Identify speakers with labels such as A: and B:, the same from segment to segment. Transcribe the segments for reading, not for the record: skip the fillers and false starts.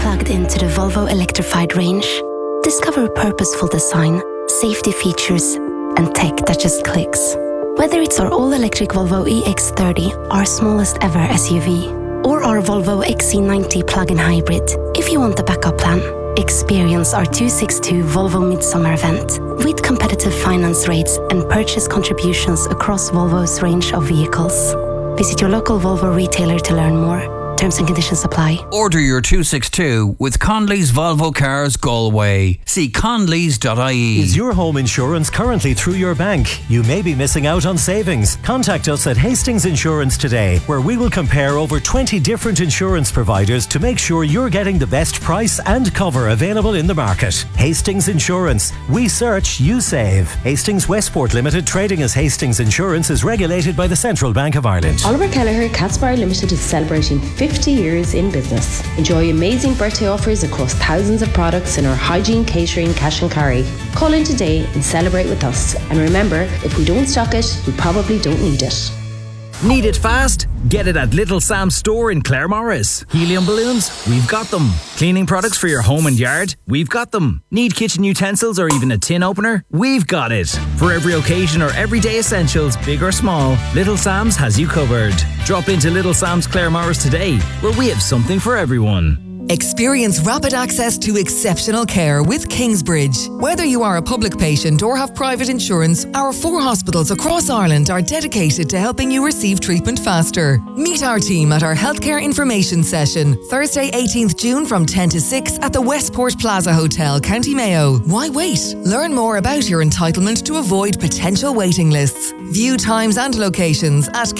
A: plugged into the Volvo electrified range? Discover purposeful design, safety features, and tech that just clicks. Whether it's our all-electric Volvo EX30, our smallest ever SUV, or our Volvo XC90 plug-in hybrid, if you want a backup plan, experience our 262 Volvo Midsummer event with competitive finance rates and purchase contributions across Volvo's range of vehicles. Visit your local Volvo retailer to learn more. Terms and conditions apply.
B: Order your 262 with Conley's Volvo Cars Galway. See conleys.ie.
C: Is your home insurance currently through your bank? You may be missing out on savings. Contact us at Hastings Insurance today, where we will compare over 20 different insurance providers to make sure you're getting the best price and cover available in the market. Hastings Insurance. We search, you save. Hastings Westport Limited, trading as Hastings Insurance, is regulated by the Central Bank of Ireland.
D: Oliver Kelleher Catsbar Limited is celebrating 50 years in business. Enjoy amazing birthday offers across thousands of products in our hygiene, catering, cash and carry. Call in today and celebrate with us. And remember, if we don't stock it, you probably don't need it.
E: Need it fast? Get it at Little Sam's store in Claremorris. Helium balloons? We've got them. Cleaning products for your home and yard? We've got them. Need kitchen utensils or even a tin opener? We've got it. For every occasion or everyday essentials, big or small, Little Sam's has you covered. Drop into Little Sam's Claremorris today, where we have something for everyone.
F: Experience rapid access to exceptional care with Kingsbridge. Whether you are a public patient or have private insurance, our 4 hospitals across Ireland are dedicated to helping you receive treatment faster. Meet our team at our healthcare information session, Thursday 18th June from 10 to 6 at the Westport Plaza Hotel, County Mayo. Why wait? Learn more about your entitlement to avoid potential waiting lists. View times and locations at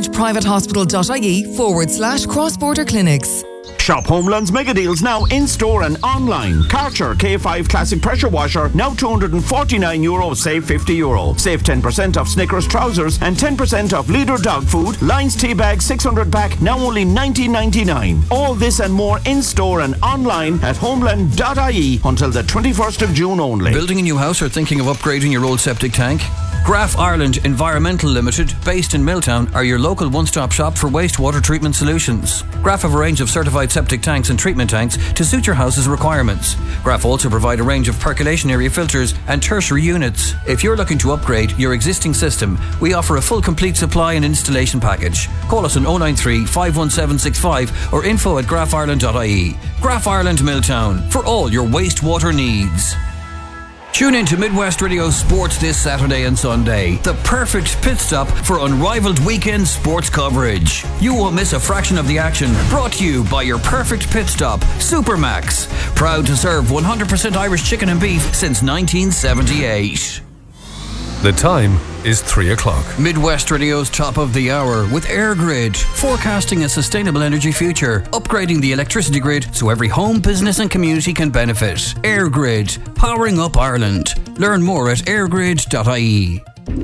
F: kingsbridgeprivatehospital.ie/cross-border clinics.
G: Shop Homeland's mega deals now in store and online. Karcher K5 Classic Pressure Washer now €249, save €50. Save 10% off Snickers trousers and 10% off Leader dog food. Lions tea bag 600 pack now only $19.99. All this and more in store and online at homeland.ie until the 21st of June only.
B: Building a new house or thinking of upgrading your old septic tank? Graf Ireland Environmental Limited, based in Milltown, are your local one-stop shop for wastewater treatment solutions. Graf have a range of certified septic tanks and treatment tanks to suit your house's requirements. Graf also provide a range of percolation area filters and tertiary units. If you're looking to upgrade your existing system, we offer a full complete supply and installation package. Call us on 093 51765 or info@grafireland.ie. Graf Ireland Milltown, for all your wastewater needs. Tune in to Midwest Radio Sports this Saturday and Sunday. The perfect pit stop for unrivaled weekend sports coverage. You won't miss a fraction of the action. Brought to you by your perfect pit stop, Supermax. Proud to serve 100% Irish chicken and beef since 1978.
H: The time is 3 o'clock.
B: Midwest Radio's top of the hour with EirGrid, forecasting a sustainable energy future, upgrading the electricity grid so every home, business and community can benefit. EirGrid, powering up Ireland. Learn more at airgrid.ie.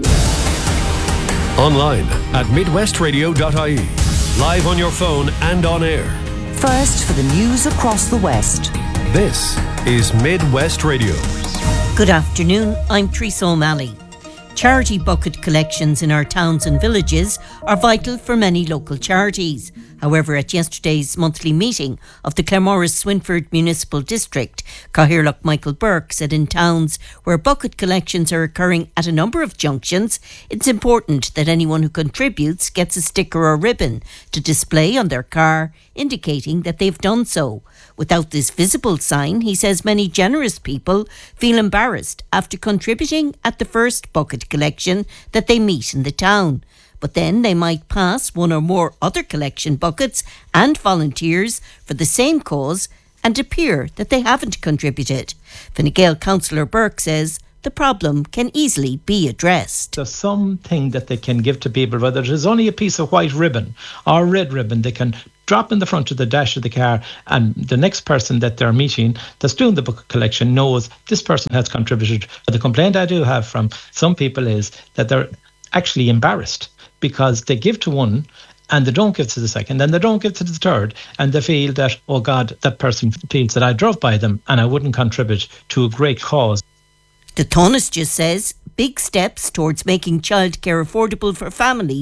H: Online at midwestradio.ie. Live on your phone and on air.
I: First for the news across the West.
H: This is Midwest Radio.
J: Good afternoon, I'm Teresa O'Malley. Charity bucket collections in our towns and villages are vital for many local charities. However, at yesterday's monthly meeting of the Claremorris-Swinford Municipal District, Cathaoirleach Michael Burke said in towns where bucket collections are occurring at a number of junctions, it's important that anyone who contributes gets a sticker or ribbon to display on their car, indicating that they've done so. Without this visible sign, he says many generous people feel embarrassed after contributing at the first bucket collection that they meet in the town. But then they might pass one or more other collection buckets and volunteers for the same cause and appear that they haven't contributed. Fine Gael Councillor Burke says the problem can easily be addressed.
K: There's something that they can give to people, whether it is only a piece of white ribbon or red ribbon, they can drop in the front of the dash of the car, and the next person that they're meeting that's doing the bucket collection knows this person has contributed. But the complaint I do have from some people is that they're actually embarrassed because they give to one and they don't give to the second and they don't give to the third, and they feel that, oh God, that person feels that I drove by them and I wouldn't contribute to a great cause.
J: The Tánaiste just says big steps towards making childcare affordable for families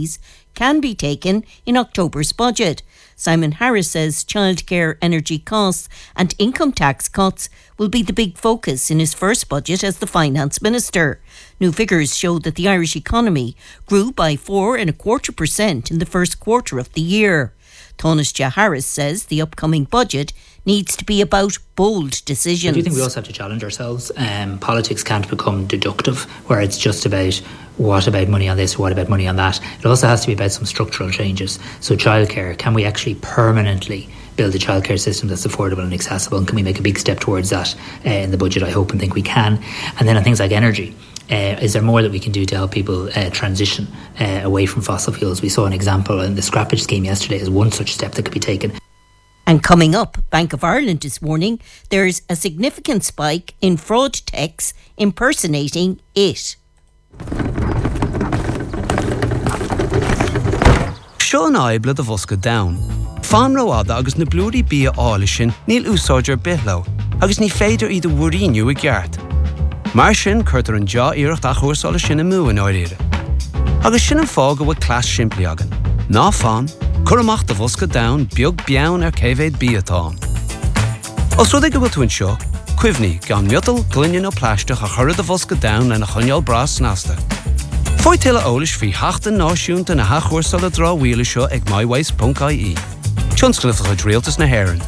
J: can be taken in October's budget. Simon Harris says childcare, energy costs and income tax cuts will be the big focus in his first budget as the Finance Minister. New figures show that the Irish economy grew by 4.25% in the first quarter of the year. Taoiseach Harris says the upcoming budget needs to be about bold decisions.
L: I do think we also have to challenge ourselves. Politics can't become deductive, where it's just about what about money on this, what about money on that. It also has to be about some structural changes. So childcare, can we actually permanently build a childcare system that's affordable and accessible, and can we make a big step towards that in the budget? I hope and think we can. And then on things like energy, is there more that we can do to help people transition away from fossil fuels? We saw an example in the scrappage scheme yesterday as one such step that could be taken.
J: And coming up, Bank of Ireland is warning there's a significant spike in fraud texts impersonating it.
M: Sean Ibla the Vosca down. Fan roada agus na blúri bia álishin níl úsáidir bithlo, agus ní féidir iad wuríniu I geart. Mar sin curtar an ja iirecht a chuirsála sin a múin áiríre. Agus sin an fága wa clas simpli agan. Ná fan, curamach the Vosca down biog biaun cévéid biatán. Os rud ag go bhfuil seo, cuimhní gan miotal glinion ó pláisteach a chuir the Vosca down and a chunneal bras nasta. Foi tila ólis fi hachtan náisiúnta na hachuirsála drá wheelie seo ag mywaste.ie. Tionsclifach a dríaltas na Héireann.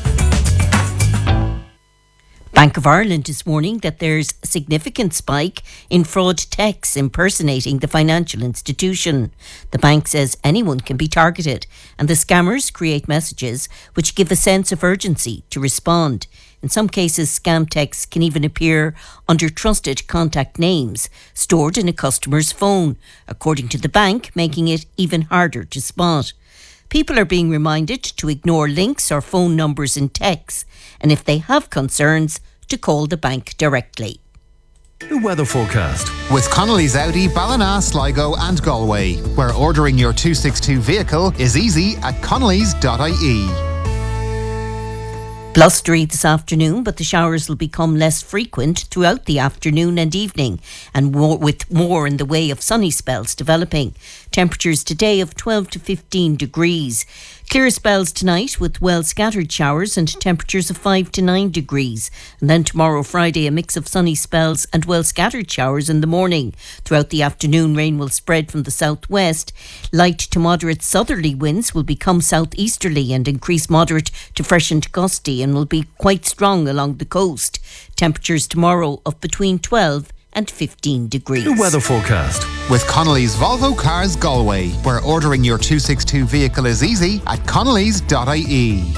J: Bank of Ireland is warning that there's a significant spike in fraud texts impersonating the financial institution. The bank says anyone can be targeted, and the scammers create messages which give a sense of urgency to respond. In some cases, scam texts can even appear under trusted contact names stored in a customer's phone, according to the bank, making it even harder to spot. People are being reminded to ignore links or phone numbers in texts, and if they have concerns, to call the bank directly.
H: The weather forecast
N: with Connolly's Audi, Ballina, Sligo and Galway, where ordering your 262 vehicle is easy at connellys.ie.
J: Blustery this afternoon, but the showers will become less frequent throughout the afternoon and evening, and with more in the way of sunny spells developing. Temperatures today of 12 to 15 degrees. Clear spells tonight with well scattered showers and temperatures of 5 to 9 degrees. And then tomorrow, Friday, a mix of sunny spells and well scattered showers in the morning. Throughout the afternoon, rain will spread from the southwest. Light to moderate southerly winds will become southeasterly and increase moderate to fresh and gusty, and will be quite strong along the coast. Temperatures tomorrow of between 12 and 15 degrees.
H: The weather forecast
N: with Connolly's Volvo Cars Galway, where ordering your 262 vehicle is easy at connellys.ie.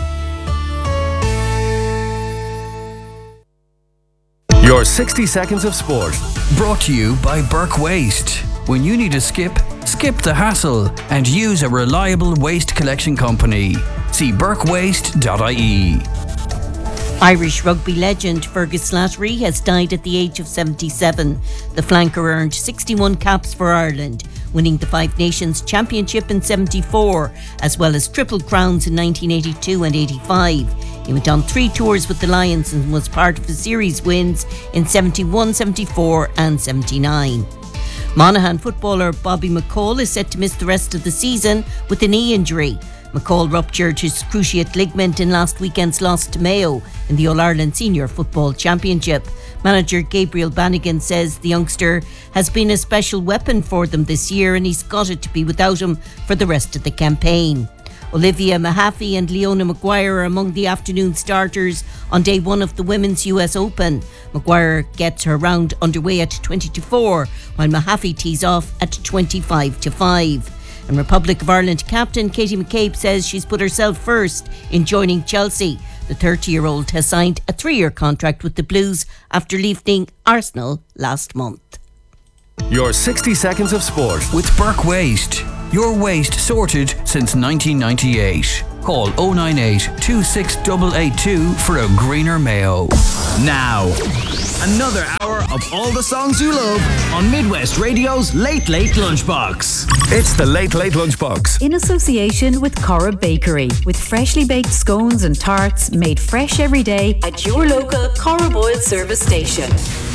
H: Your 60 seconds of sport.
B: Brought to you by Burke Waste. When you need a skip the hassle and use a reliable waste collection company. See burkewaste.ie.
J: Irish rugby legend Fergus Slattery has died at the age of 77. The flanker earned 61 caps for Ireland, winning the Five Nations Championship in 74, as well as triple crowns in 1982 and 85. He went on 3 tours with the Lions and was part of the series wins in 71, 74 and 79. Monaghan footballer Bobby McCall is set to miss the rest of the season with a knee injury. McCall ruptured his cruciate ligament in last weekend's loss to Mayo in the All-Ireland Senior Football Championship. Manager Gabriel Bannigan says the youngster has been a special weapon for them this year, and he's gutted to be without him for the rest of the campaign. Olivia Mahaffey and Leona Maguire are among the afternoon starters on day one of the Women's US Open. Maguire gets her round underway at 20-4, while Mahaffey tees off at 25-5. And Republic of Ireland captain Katie McCabe says she's put herself first in joining Chelsea. The 30-year-old has signed a 3-year contract with the Blues after leaving Arsenal last month.
H: Your 60 seconds of sport
B: with Burke Waste. Your waste sorted since 1998. Call 098 26882 for a greener Mayo.
E: Now, another hour of all the songs you love on Midwest Radio's Late Late Lunchbox.
H: It's the Late Late Lunchbox.
O: In association with Cora Bakery, with freshly baked scones and tarts made fresh every day at your local Cora Boyle service station.